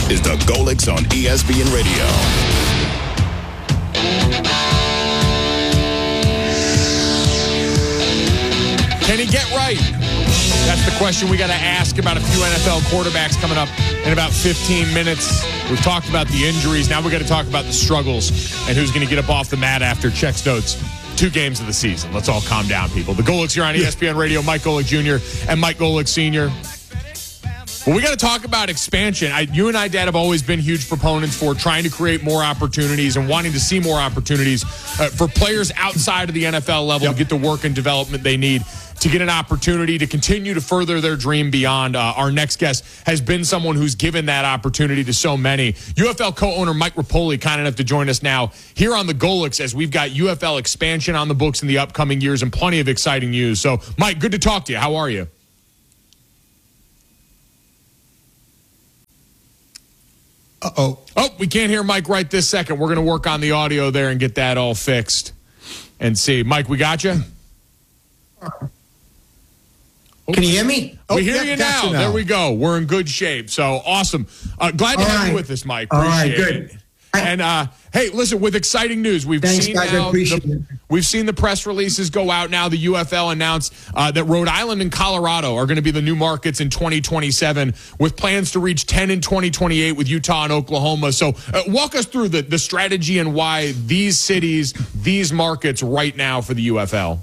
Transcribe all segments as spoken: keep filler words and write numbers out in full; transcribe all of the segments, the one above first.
is the Golics on E S P N Radio. Can he get right? That's the question we got to ask about a few N F L quarterbacks coming up in about fifteen minutes. We've talked about the injuries. Now we got to talk about the struggles and who's going to get up off the mat after Chex Notes. Two games of the season. Let's all calm down, people. The Golics here on E S P N Radio. Mike Golic Junior and Mike Golic Senior Well, we got to talk about expansion. I, you and I, Dad, have always been huge proponents for trying to create more opportunities and wanting to see more opportunities uh, for players outside of the N F L level yep. to get the work and development they need to get an opportunity to continue to further their dream beyond. Uh, our next guest has been someone who's given that opportunity to so many. U F L co-owner Mike Repole, kind enough to join us now here on the Golics as we've got U F L expansion on the books in the upcoming years and plenty of exciting news. So, Mike, good to talk to you. How are you? Uh-oh. Oh, we can't hear Mike right this second. We're going to work on the audio there and get that all fixed and see. Mike, we got you? Can you hear me? We oh, hear yeah, you, now. you now. There we go. We're in good shape. So, awesome. Uh, glad to All have right. you with us, Mike. Appreciate All right, good. it. And, uh, hey, listen, with exciting news, we've Thanks, seen guys, now I appreciate the, it. We've seen the press releases go out now. The U F L announced uh, that Rhode Island and Colorado are going to be the new markets in twenty twenty-seven with plans to reach ten in twenty twenty-eight with Utah and Oklahoma. So uh, walk us through the, the strategy and why these cities, these markets right now for the U F L.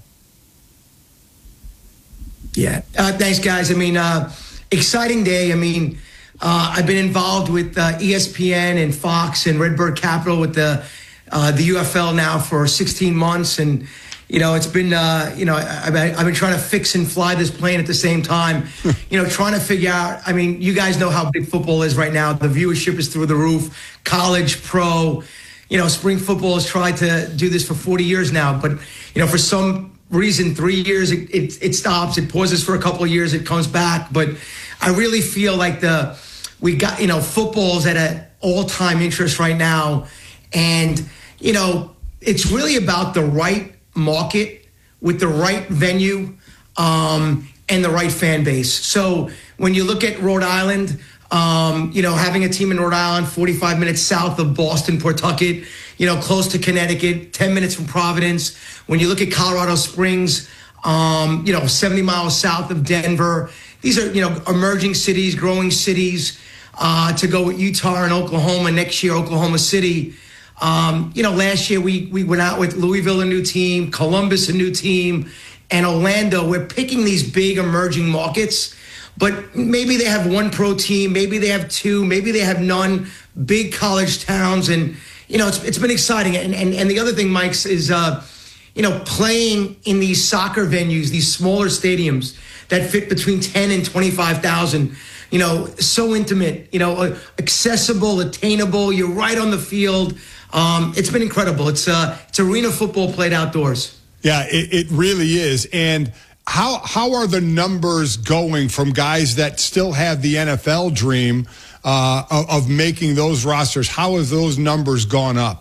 Yeah. Uh, thanks, guys. I mean, uh, exciting day. I mean, uh, I've been involved with uh, E S P N and Fox and Redbird Capital with the uh, the U F L now for sixteen months. And, you know, it's been, uh, you know, I, I've been trying to fix and fly this plane at the same time, you know, trying to figure out, I mean, you guys know how big football is right now. The viewership is through the roof, college, pro, you know, spring football has tried to do this for forty years now. But, you know, for some reason, three years it, it it stops, it pauses for a couple of years, it comes back. But I really feel like the we got you know football's at an all-time interest right now, and you know it's really about the right market with the right venue um, and the right fan base. So when you look at Rhode Island, um, you know having a team in Rhode Island, forty-five minutes south of Boston, Pawtucket, you know close to Connecticut, ten minutes from Providence. When you look at Colorado Springs, um, you know, seventy miles south of Denver, these are, you know, emerging cities, growing cities, uh, to go with Utah and Oklahoma next year, Oklahoma City. Um, you know, last year we we went out with Louisville, a new team, Columbus, a new team, and Orlando. We're picking these big emerging markets, but maybe they have one pro team, maybe they have two, maybe they have none, big college towns. And, you know, it's it's been exciting. And, and, and the other thing, Mike, is, uh, you know, playing in these soccer venues, these smaller stadiums that fit between ten and twenty-five thousand, you know, so intimate, you know, accessible, attainable. You're right on the field. Um, it's been incredible. It's uh, it's arena football played outdoors. Yeah, it, it really is. And how how are the numbers going from guys that still have the N F L dream uh, of, of making those rosters? How have those numbers gone up?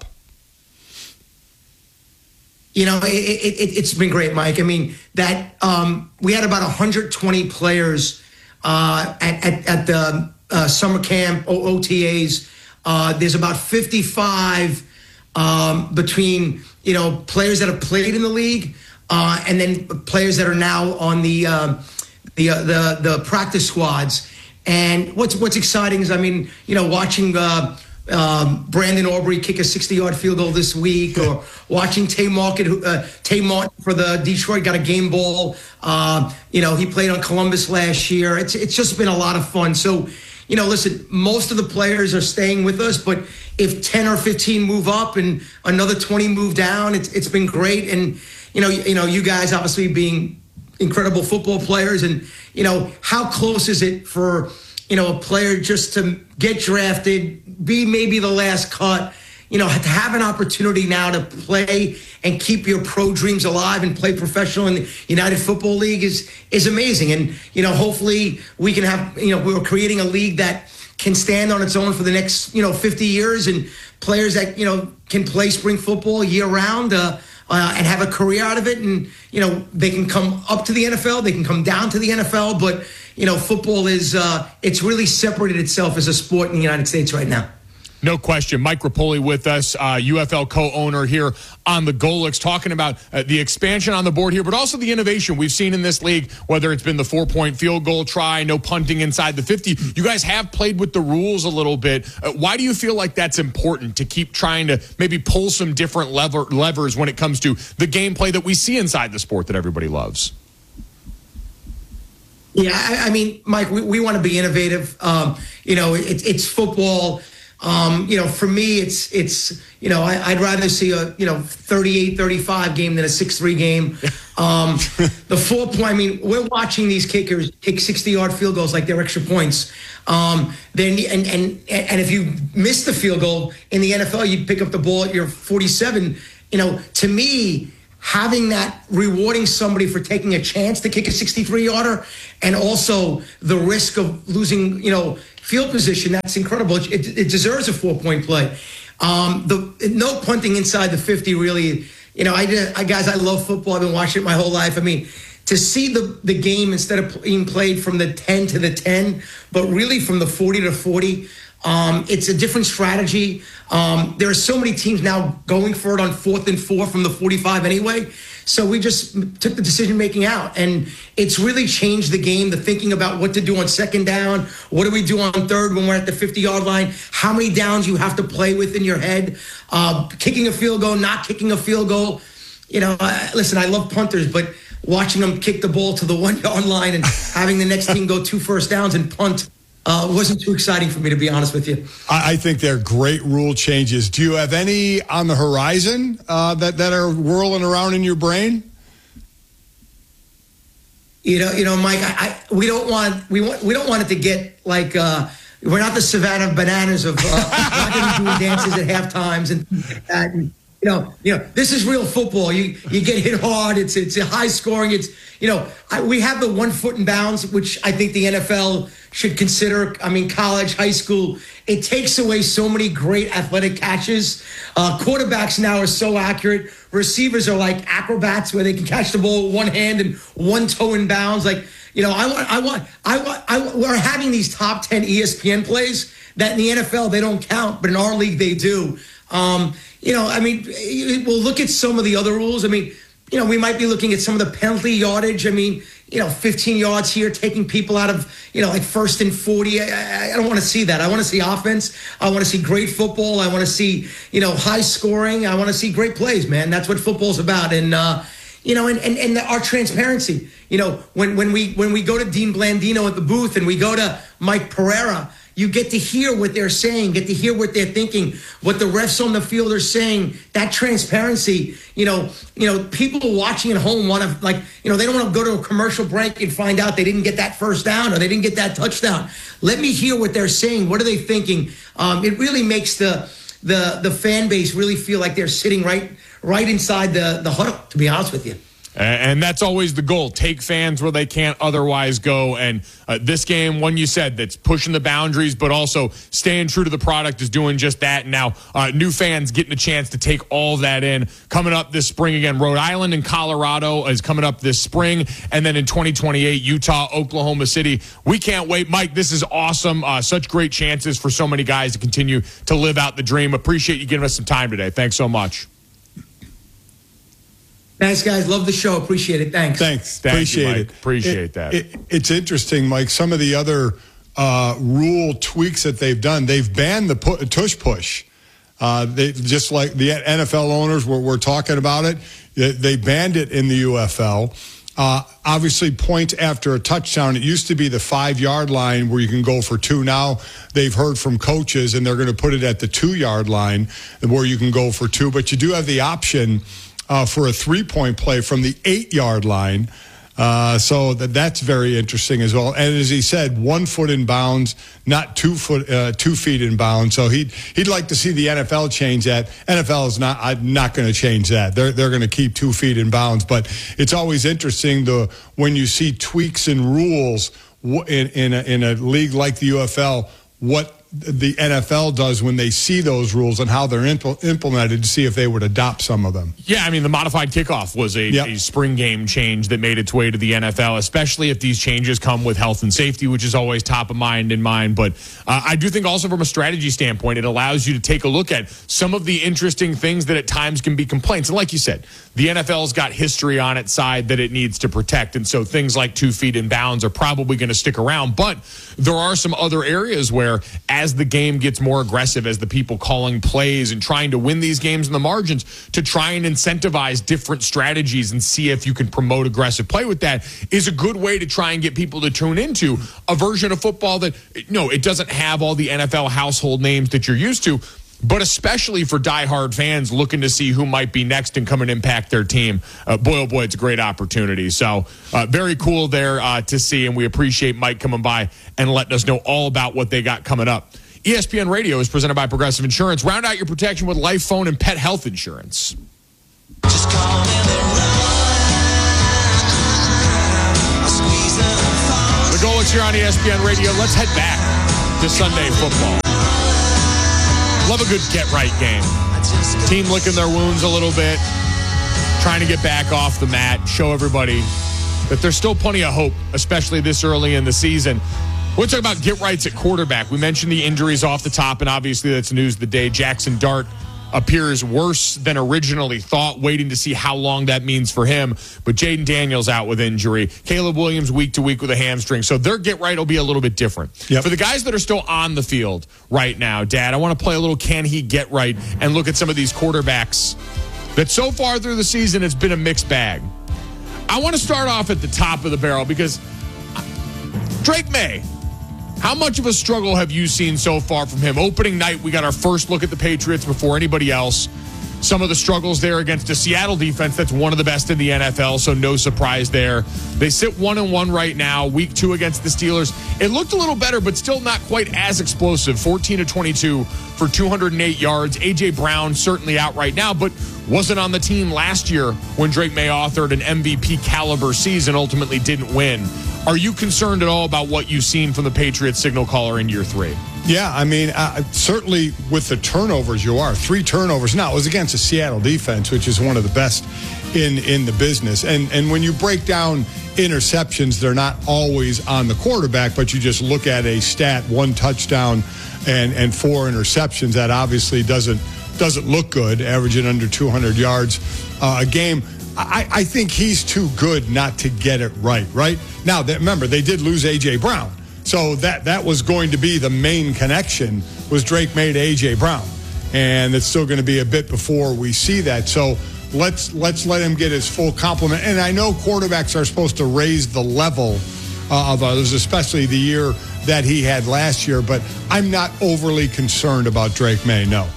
You know, it, it, it's been great, Mike. I mean, that um, we had about one hundred twenty players uh, at, at, at the uh, summer camp, O T As. Uh, there's about fifty-five um, between, you know, players that have played in the league uh, and then players that are now on the uh, the, uh, the the practice squads. And what's what's exciting is, I mean, you know, watching uh, Um, Brandon Aubrey kick a sixty-yard field goal this week, or watching Tay Martin, uh, Tay Martin for the Detroit got a game ball. Uh, you know, he played on Columbus last year. It's it's just been a lot of fun. So, you know, listen, most of the players are staying with us, but if ten or fifteen move up and another twenty move down, it's it's been great. And you know, you know, you guys obviously being incredible football players, and you know, how close is it for, you know, a player just to get drafted, be maybe the last cut, you know, to have an opportunity now to play and keep your pro dreams alive and play professional in the United Football League is is amazing. And, you know, hopefully we can have, you know, we're creating a league that can stand on its own for the next, you know, fifty years, and players that, you know, can play spring football year round uh, uh, and have a career out of it. And, you know, they can come up to the N F L, they can come down to the N F L, but you know, football is, uh, it's really separated itself as a sport in the United States right now. No question. Mike Rapoli with us, uh, U F L co-owner here on the Golics, talking about uh, the expansion on the board here, but also the innovation we've seen in this league, whether it's been the four-point field goal try, no punting inside the fifty. You guys have played with the rules a little bit. Uh, why do you feel like that's important to keep trying to maybe pull some different lever- levers when it comes to the gameplay that we see inside the sport that everybody loves? Yeah, I, I mean, Mike, we, we want to be innovative. Um, you know, it, it's football. Um, you know, for me, it's, it's you know, I, I'd rather see a, you know, thirty-eight thirty-five game than a six three game. Um, the four point, I mean, we're watching these kickers kick sixty-yard field goals like they're extra points. Um, then and, and, and if you miss the field goal in the N F L, you'd pick up the ball at your forty-seven. You know, to me, having that, rewarding somebody for taking a chance to kick a sixty-three-yarder, and also the risk of losing, you know, field position, that's incredible. It, it deserves a four-point play. Um, the no punting inside the fifty, really. You know, I, I guys, I love football. I've been watching it my whole life. I mean, to see the, the game instead of being played from the ten to the ten, but really from the forty to forty, um, it's a different strategy. Um, there are so many teams now going for it on fourth and four from the forty-five anyway. So we just took the decision-making out, and it's really changed the game, the thinking about what to do on second down, what do we do on third when we're at the fifty-yard line, how many downs you have to play with in your head, uh, kicking a field goal, not kicking a field goal. You know, uh, listen, I love punters, but watching them kick the ball to the one-yard line and having the next team go two first downs and punt uh, wasn't too exciting for me, to be honest with you. I, I think they're great rule changes. Do you have any on the horizon uh, that, that are whirling around in your brain? You know, you know, Mike, I, I, we don't want we want we don't want it to get like uh, we're not the Savannah Bananas of uh, not going to do dances at half times and things like that. And, you know, you know, this is real football. You you get hit hard. It's it's a high scoring. It's you know, I, we have the one foot in bounds, which I think the N F L should consider. I mean, college, high school, it takes away so many great athletic catches. Uh, quarterbacks now are so accurate. Receivers are like acrobats where they can catch the ball with one hand and one toe in bounds. Like, you know, I want, I want, I want, I want, we're having these top ten E S P N plays that in the N F L they don't count, but in our league they do. Um, you know, I mean, we'll look at some of the other rules. I mean, you know, we might be looking at some of the penalty yardage. I mean, you know, fifteen yards here, taking people out of, you know, like first and forty. I, I don't want to see that. I want to see offense. I want to see great football. I want to see, you know, high scoring. I want to see great plays, man. That's what football's about. And, uh, you know, and, and, and our transparency, you know, when, when we, when we go to Dean Blandino at the booth and we go to Mike Pereira, you get to hear what they're saying, get to hear what they're thinking, what the refs on the field are saying. That transparency, you know, you know, people watching at home want to, like, you know, they don't want to go to a commercial break and find out they didn't get that first down or they didn't get that touchdown. Let me hear what they're saying. What are they thinking? Um, it really makes the the the fan base really feel like they're sitting right right inside the the huddle, to be honest with you. And that's always the goal. Take fans where they can't otherwise go. And uh, this game, one you said, that's pushing the boundaries, but also staying true to the product is doing just that. And now uh, new fans getting a chance to take all that in. Coming up this spring again, Rhode Island and Colorado is coming up this spring. And then in twenty twenty-eight, Utah, Oklahoma City. We can't wait. Mike, this is awesome. Uh, such great chances for so many guys to continue to live out the dream. Appreciate you giving us some time today. Thanks so much. Thanks, guys. Love the show. Appreciate it. Thanks. Thanks. Thank Appreciate you, Mike. it. Appreciate it, that. It, it's interesting, Mike. Some of the other uh, rule tweaks that they've done, they've banned the pu- tush push. Uh, they just like the N F L owners were, were talking about it. They banned it in the U F L. Uh, obviously, points after a touchdown. It used to be the five-yard line where you can go for two. Now they've heard from coaches, and they're going to put it at the two-yard line where you can go for two. But you do have the option Uh, for a three-point play from the eight-yard line. Uh, so that, that's very interesting as well. And as he said, one foot in bounds, not two foot, uh, two feet in bounds. So he'd he'd like to see the N F L change that. N F L is not I'm not going to change that. They're they're going to keep two feet in bounds. But it's always interesting the when you see tweaks in rules in in a, in a league like the U F L, what the N F L does when they see those rules and how they're impl- implemented to see if they would adopt some of them. Yeah, I mean, the modified kickoff was a, yep. a spring game change that made its way to the N F L, especially if these changes come with health and safety, which is always top of mind in mind. But uh, I do think also from a strategy standpoint, it allows you to take a look at some of the interesting things that at times can be complaints. And like you said, the N F L's got history on its side that it needs to protect. And so things like two feet in bounds are probably going to stick around. But there are some other areas where as the game gets more aggressive, as the people calling plays and trying to win these games in the margins, to try and incentivize different strategies and see if you can promote aggressive play with that is a good way to try and get people to tune into a version of football that, no, it doesn't have all the N F L household names that you're used to, but especially for diehard fans looking to see who might be next and come and impact their team. Uh, boy, oh boy, it's a great opportunity. So uh, very cool there uh, to see, and we appreciate Mike coming by and letting us know all about what they got coming up. E S P N Radio is presented by Progressive Insurance. Round out your protection with life, phone, and pet health insurance. Just call me the The Golics here on E S P N Radio. Let's head back to Sunday football. Love a good get-right game. Team licking their wounds a little bit, trying to get back off the mat, show everybody that there's still plenty of hope, especially this early in the season. We'll talk about get-rights at quarterback. We mentioned the injuries off the top, and obviously that's news of the day. Jackson Dart appears worse than originally thought, waiting to see how long that means for him. But Jaden Daniels out with injury. Caleb Williams week to week with a hamstring. So their get right will be a little bit different. Yep. For the guys that are still on the field right now, Dad, I want to play a little can he get right and look at some of these quarterbacks that so far through the season it's been a mixed bag. I want to start off at the top of the barrel because Drake May, how much of a struggle have you seen so far from him? Opening night, we got our first look at the Patriots before anybody else. Some of the struggles there against a Seattle defense that's one of the best in the N F L, so no surprise there. They sit one and one right now. Week two against the Steelers. It looked a little better, but still not quite as explosive. fourteen to twenty-two for two hundred eight yards. A J. Brown certainly out right now, but wasn't on the team last year when Drake May authored an M V P caliber season, ultimately didn't win. Are you concerned at all about what you've seen from the Patriots signal caller in year three? Yeah, I mean, uh, certainly with the turnovers you are. Three turnovers. Now, it was against a Seattle defense, which is one of the best in, in the business. And, and when you break down interceptions, they're not always on the quarterback, but you just look at a stat, one touchdown and, and four interceptions. That obviously doesn't doesn't look good, averaging under two hundred yards uh, a game. I, I think he's too good not to get it right, right? Now, that, remember, they did lose A J. Brown. So that, that was going to be the main connection, was Drake May to A J. Brown. And it's still going to be a bit before we see that. So let's let's let him get his full complement. And I know quarterbacks are supposed to raise the level uh, of others, especially the year that he had last year. But I'm not overly concerned about Drake May, no.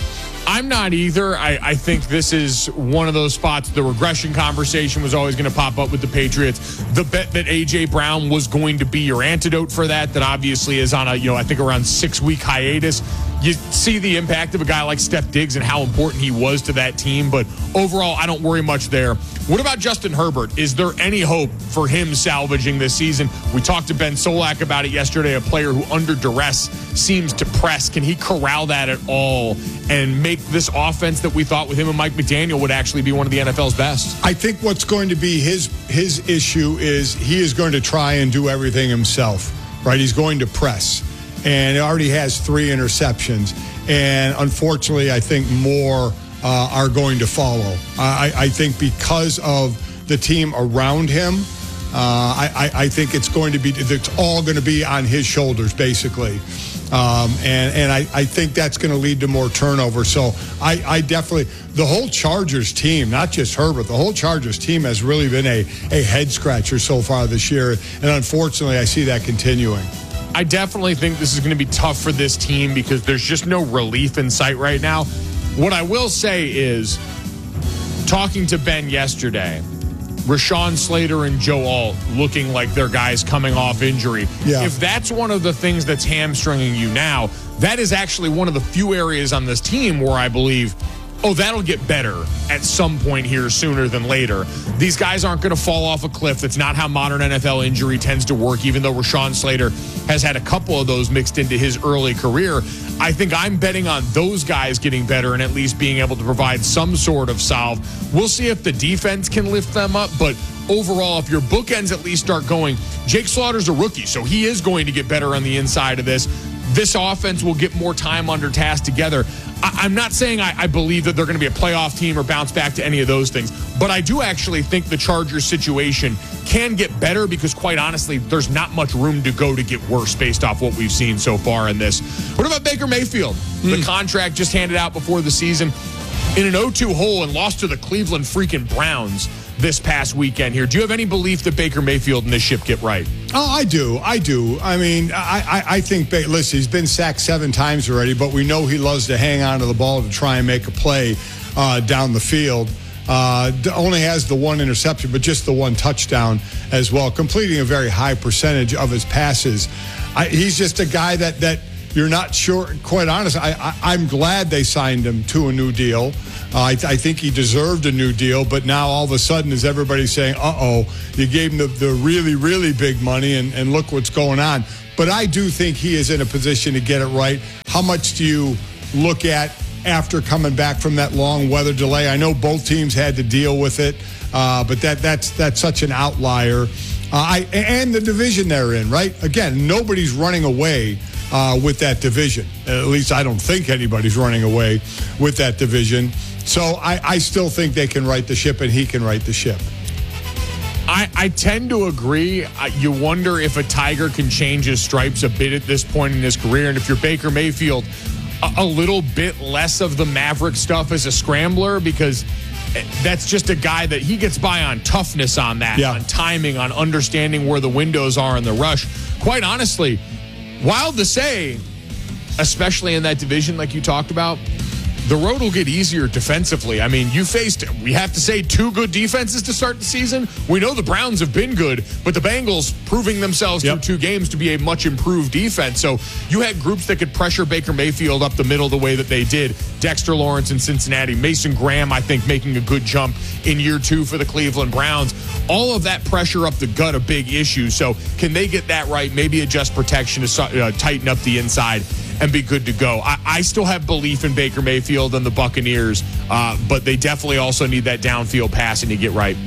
I'm not either. I, I think this is one of those spots. The regression conversation was always going to pop up with the Patriots. The bet that A J. Brown was going to be your antidote for that, that obviously is on a, you know, I think around six-week hiatus. You see the impact of a guy like Steph Diggs and how important he was to that team. But overall, I don't worry much there. What about Justin Herbert? Is there any hope for him salvaging this season? We talked to Ben Solak about it yesterday, a player who under duress seems to press. Can he corral that at all and make this offense that we thought with him and Mike McDaniel would actually be one of the N F L's best? I think what's going to be his his issue is he is going to try and do everything himself, right? He's going to press. And he already has three interceptions. And unfortunately, I think more uh, are going to follow. I, I think because of the team around him, uh, I, I think it's going to be, it's all going to be on his shoulders, basically. Um, and and I, I think that's going to lead to more turnover. So I, I definitely, the whole Chargers team, not just Herbert, the whole Chargers team has really been a, a head scratcher so far this year. And unfortunately, I see that continuing. I definitely think this is going to be tough for this team because there's just no relief in sight right now. What I will say is, talking to Ben yesterday, Rashawn Slater and Joe Alt looking like they're guys coming off injury. Yeah. If that's one of the things that's hamstringing you now, that is actually one of the few areas on this team where I believe oh, that'll get better at some point here sooner than later. These guys aren't going to fall off a cliff. That's not how modern N F L injury tends to work, even though Rashawn Slater has had a couple of those mixed into his early career. I think I'm betting on those guys getting better and at least being able to provide some sort of solve. We'll see if the defense can lift them up, but overall, if your bookends at least start going, Jake Slaughter's a rookie, so he is going to get better on the inside of this. This offense will get more time under task together. I- I'm not saying I-, I believe that they're going to be a playoff team or bounce back to any of those things, but I do actually think the Chargers situation can get better because, quite honestly, there's not much room to go to get worse based off what we've seen so far in this. What about Baker Mayfield? Mm. The contract just handed out before the season in an oh two hole and lost to the Cleveland freaking Browns this past weekend here. Do you have any belief that Baker Mayfield and this ship get right? Oh, I do. I do. I mean, I, I, I think, listen, he's been sacked seven times already, but we know he loves to hang on to the ball to try and make a play uh, down the field. Uh, only has the one interception, but just the one touchdown as well, completing a very high percentage of his passes. I, he's just a guy that that you're not sure. Quite honest, I, I, I'm glad they signed him to a new deal. Uh, I, I think he deserved a new deal, but now all of a sudden is everybody saying, uh-oh, you gave him the, the really, really big money, and, and look what's going on. But I do think he is in a position to get it right. How much do you look at after coming back from that long weather delay? I know both teams had to deal with it, uh, but that that's that's such an outlier. Uh, I and the division they're in, right? Again, nobody's running away uh, with that division. At least I don't think anybody's running away with that division. So I, I still think they can right the ship, and he can right the ship. I, I tend to agree. Uh, you wonder if a Tiger can change his stripes a bit at this point in his career. And if you're Baker Mayfield, a, a little bit less of the Maverick stuff as a scrambler, because that's just a guy that he gets by on toughness on that, yeah. on timing, on understanding where the windows are in the rush. Quite honestly, wild to say, especially in that division like you talked about, the road will get easier defensively. I mean, you faced, we have to say, two good defenses to start the season. We know the Browns have been good, but the Bengals proving themselves yep. through two games to be a much improved defense. So you had groups that could pressure Baker Mayfield up the middle the way that they did. Dexter Lawrence in Cincinnati. Mason Graham, I think, making a good jump in year two for the Cleveland Browns. All of that pressure up the gut, a big issue. So can they get that right? Maybe adjust protection to uh, tighten up the inside and be good to go. I, I still have belief in Baker Mayfield and the Buccaneers, uh, but they definitely also need that downfield passing to get right.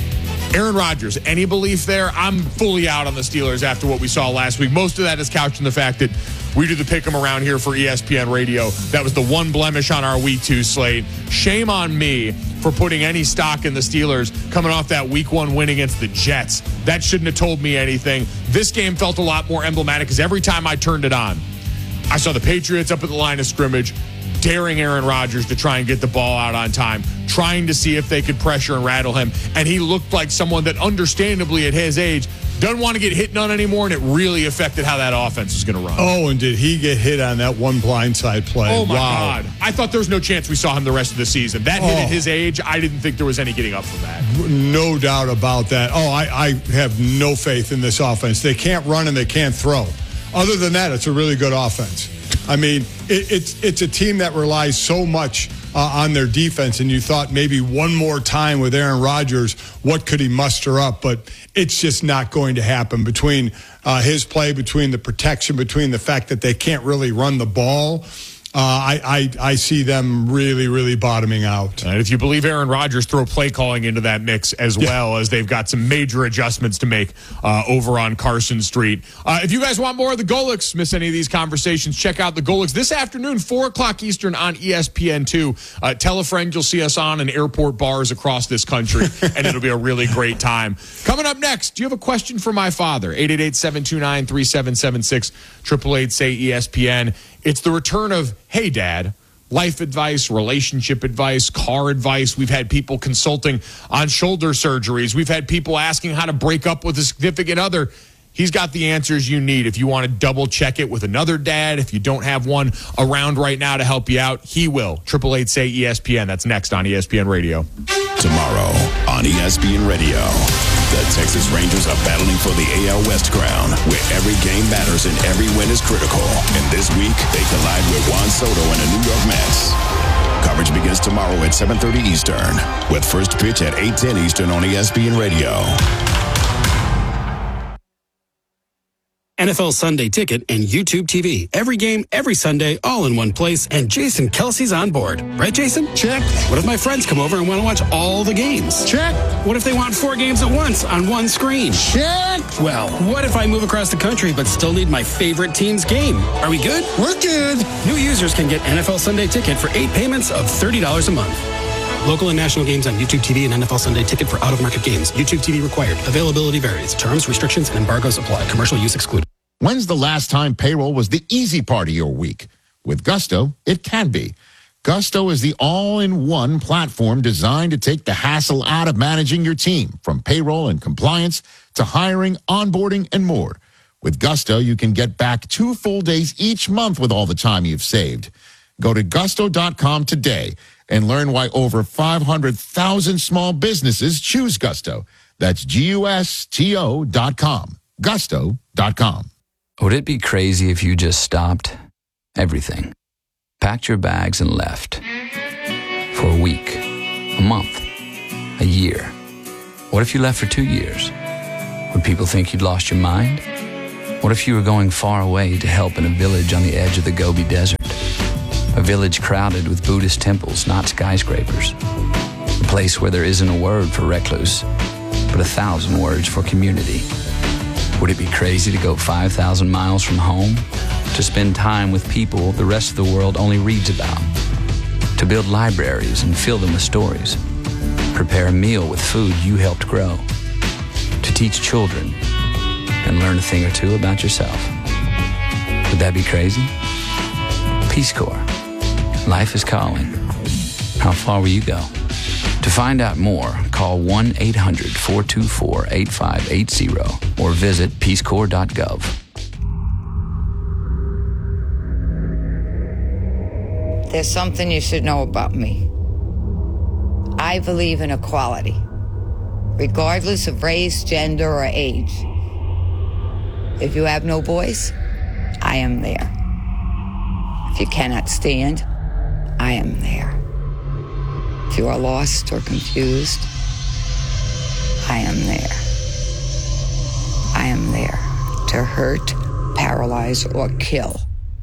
Aaron Rodgers, any belief there? I'm fully out on the Steelers after what we saw last week. Most of that is couched in the fact that we do the pick 'em around here for E S P N Radio. That was the one blemish on our week two slate. Shame on me for putting any stock in the Steelers coming off that week one win against the Jets. That shouldn't have told me anything. This game felt a lot more emblematic because every time I turned it on, I saw the Patriots up at the line of scrimmage, daring Aaron Rodgers to try and get the ball out on time, trying to see if they could pressure and rattle him. And he looked like someone that, understandably at his age, doesn't want to get hit on anymore, and it really affected how that offense is going to run. Oh, and did he get hit on that one blindside play? Oh, my wow. God. I thought there was no chance we saw him the rest of the season. That hit oh. at his age, I didn't think there was any getting up from that. No doubt about that. Oh, I, I have no faith in this offense. They can't run and they can't throw. Other than that, it's a really good offense. I mean, it, it's it's a team that relies so much uh, on their defense, and you thought maybe one more time with Aaron Rodgers, what could he muster up? But it's just not going to happen between uh, his play, between the protection, between the fact that they can't really run the ball. Uh, I, I I see them really, really bottoming out. And if you believe Aaron Rodgers, throw play calling into that mix as yeah. well, as they've got some major adjustments to make uh, over on Carson Street. Uh, if you guys want more of the Golics, miss any of these conversations, check out the Golics this afternoon, four o'clock Eastern on E S P N two. Uh, tell a friend, you'll see us on in airport bars across this country, and it'll be a really great time. Coming up next, do you have a question for my father? eight eight eight, seven two nine, three seven seven six, eight eight eight, say E S P N. It's the return of, hey, Dad, life advice, relationship advice, car advice. We've had people consulting on shoulder surgeries. We've had people asking how to break up with a significant other. He's got the answers you need. If you want to double check it with another dad, if you don't have one around right now to help you out, he will. eight eight eight, say E S P N. That's next on E S P N Radio. Tomorrow on E S P N Radio. The Texas Rangers are battling for the A L West crown, where every game matters and every win is critical. And this week, they collide with Juan Soto and the New York Mets. Coverage begins tomorrow at seven thirty Eastern, with first pitch at eight ten Eastern on E S P N Radio. N F L Sunday Ticket and YouTube T V. Every game, every Sunday, all in one place. And Jason Kelsey's on board. Right, Jason? Check. What if my friends come over and want to watch all the games? Check. What if they want four games at once on one screen? Check. Well, what if I move across the country but still need my favorite team's game? Are we good? We're good. New users can get N F L Sunday Ticket for eight payments of thirty dollars a month. Local and national games on YouTube T V and N F L Sunday Ticket for out-of-market games. YouTube T V required. Availability varies. Terms, restrictions, and embargoes apply. Commercial use excluded. When's the last time payroll was the easy part of your week? With Gusto, it can be. Gusto is the all-in-one platform designed to take the hassle out of managing your team, from payroll and compliance to hiring, onboarding, and more. With Gusto, you can get back two full days each month with all the time you've saved. Go to gusto dot com today and learn why over five hundred thousand small businesses choose Gusto. That's G U S T O dot com. gusto dot com. Would it be crazy if you just stopped everything, packed your bags and left for a week, a month, a year? What if you left for two years? Would people think you'd lost your mind? What if you were going far away to help in a village on the edge of the Gobi Desert? A village crowded with Buddhist temples, not skyscrapers. A place where there isn't a word for recluse, but a thousand words for community. Would it be crazy to go five thousand miles from home? To spend time with people the rest of the world only reads about? To build libraries and fill them with stories? Prepare a meal with food you helped grow? To teach children and learn a thing or two about yourself? Would that be crazy? Peace Corps. Life is calling. How far will you go? To find out more, call one eight hundred four two four eight five eight zero or visit peace corps dot gov. There's something you should know about me. I believe in equality, regardless of race, gender, or age. If you have no voice, I am there. If you cannot stand, I am there. If you are lost or confused, I am there. I am there to hurt, paralyze, or kill.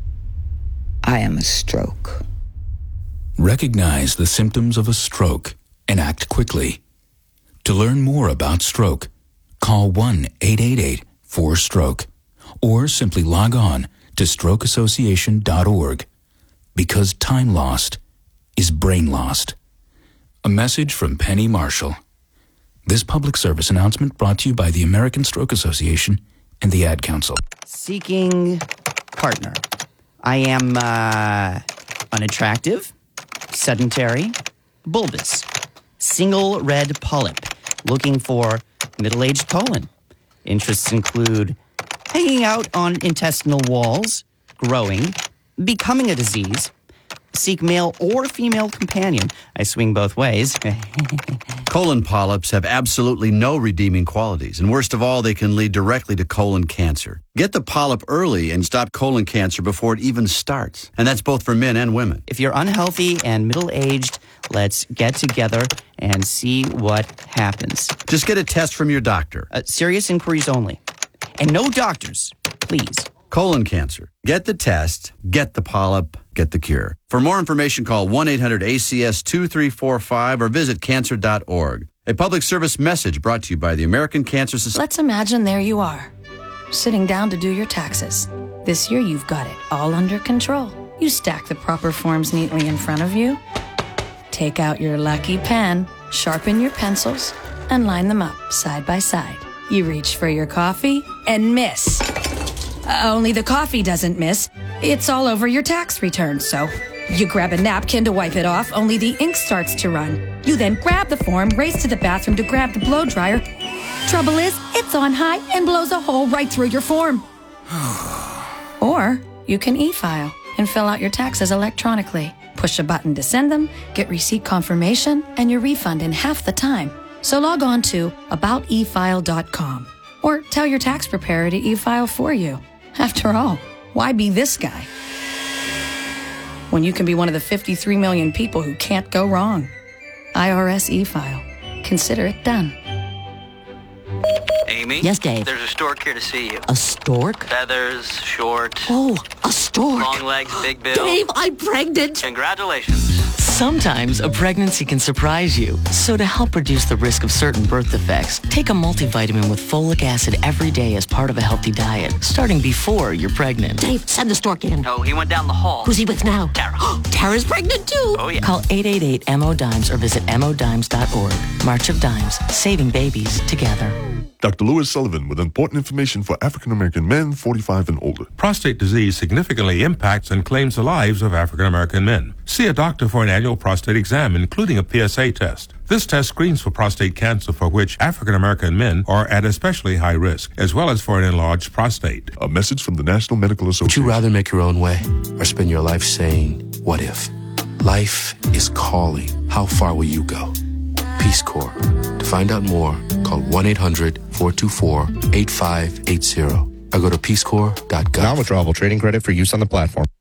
I am a stroke. Recognize the symptoms of a stroke and act quickly. To learn more about stroke, call one eight eight eight four stroke or simply log on to stroke association dot org. Because time lost is brain lost. A message from Penny Marshall. This public service announcement brought to you by the American Stroke Association and the Ad Council. Seeking partner. I am uh, unattractive, sedentary, bulbous, single red polyp, looking for middle-aged colon. Interests include hanging out on intestinal walls, growing, becoming a disease, seek male or female companion. I swing both ways. Colon polyps have absolutely no redeeming qualities, and worst of all, they can lead directly to colon cancer. Get the polyp early and stop colon cancer before it even starts. And that's both for men and women. If you're unhealthy and middle-aged, let's get together and see what happens. Just get a test from your doctor. Uh, serious inquiries only. And no doctors, please. Colon cancer. Get the test, get the polyp, get the cure. For more information, call one eight hundred A C S two three four five or visit cancer dot org. A public service message brought to you by the American Cancer Society. Let's imagine there you are, sitting down to do your taxes. This year you've got it all under control. You stack the proper forms neatly in front of you, take out your lucky pen, sharpen your pencils, and line them up side by side. You reach for your coffee and miss. Uh, only the coffee doesn't miss. It's all over your tax return, so you grab a napkin to wipe it off, only the ink starts to run. You then grab the form, race to the bathroom to grab the blow dryer. Trouble is, it's on high and blows a hole right through your form. Or you can e-file and fill out your taxes electronically. Push a button to send them, get receipt confirmation, and your refund in half the time. So log on to about e file dot com or tell your tax preparer to e-file for you. After all, why be this guy when you can be one of the fifty-three million people who can't go wrong? I R S e-file. Consider it done. Amy? Yes, Dave? There's a stork here to see you. A stork? Feathers, short. Oh, a stork. Long legs, big bill. Dave, I'm pregnant. Congratulations. Sometimes a pregnancy can surprise you. So to help reduce the risk of certain birth defects, take a multivitamin with folic acid every day as part of a healthy diet, starting before you're pregnant. Dave, send the stork in. Oh, he went down the hall. Who's he with now? Tara. Tara's pregnant too. Oh, yeah. Call eight eight eight M O D I M E S or visit M O dimes dot org. March of Dimes, saving babies together. Doctor Lewis Sullivan with important information for African American men forty-five and older. Prostate disease significantly impacts and claims the lives of African American men. See a doctor for an annual prostate exam, including a P S A test. This test screens for prostate cancer, for which African American men are at especially high risk, as well as for an enlarged prostate. A message from the National Medical Association. Would you rather make your own way or spend your life saying, what if? Life is calling. How far will you go? Peace Corps. To find out more, call one eight hundred four two four eight five eight zero or go to peace corps dot gov. Non-withdrawable trading credit for use on the platform.